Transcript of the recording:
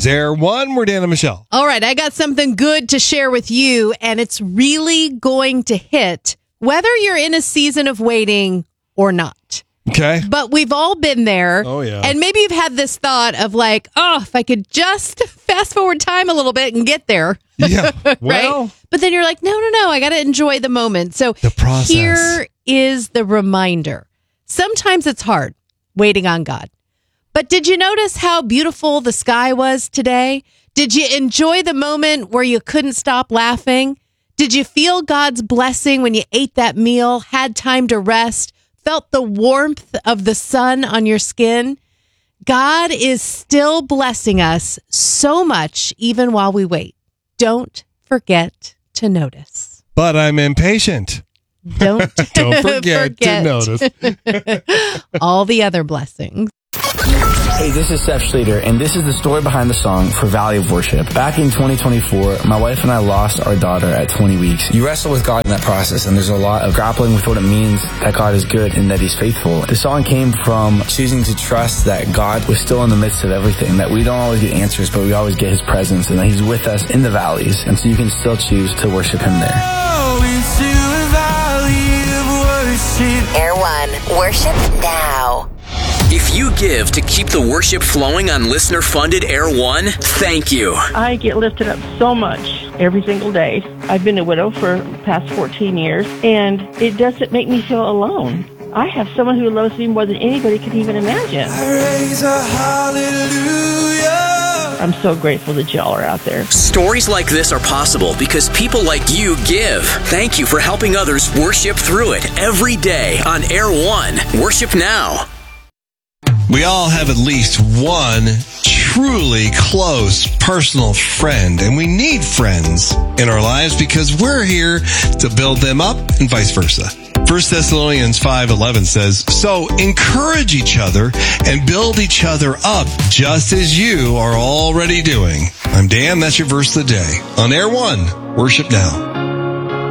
It's Air One. We're Dan and Michelle. All right, I got something good to share with you, and it's really going to hit whether you're in a season of waiting or not. Okay. But we've all been there. Oh, yeah. And maybe you've had this thought of like, oh, if I could just fast forward time a little bit and get there. Yeah. Well, right? But then you're like, no, I got to enjoy the moment. So the process. Here is the reminder. Sometimes it's hard waiting on God. But did you notice how beautiful the sky was today? Did you enjoy the moment where you couldn't stop laughing? Did you feel God's blessing when you ate that meal, had time to rest, felt the warmth of the sun on your skin? God is still blessing us so much even while we wait. Don't forget to notice. But I'm impatient. Don't forget to notice all the other blessings. Hey, this is Seth Schrader, and this is the story behind the song For Valley of Worship. Back in 2024, my wife and I lost our daughter at 20 weeks. You wrestle with God in that process, and there's a lot of grappling with what it means that God is good and that He's faithful. The song came from choosing to trust that God was still in the midst of everything, that we don't always get answers, but we always get His presence, and that He's with us in the valleys, and so you can still choose to worship Him there. Air One, worship now. If you give to keep the worship flowing on listener-funded Air One, thank you. I get lifted up so much every single day. I've been a widow for the past 14 years, and it doesn't make me feel alone. I have someone who loves me more than anybody could even imagine. I raise a hallelujah. I'm so grateful that y'all are out there. Stories like this are possible because people like you give. Thank you for helping others worship through it every day on Air One. Worship now. We all have at least one truly close personal friend, and we need friends in our lives because we're here to build them up and vice versa. 1 Thessalonians 5:11 says, so encourage each other and build each other up just as you are already doing. I'm Dan, that's your verse of the day. On Air One, worship now.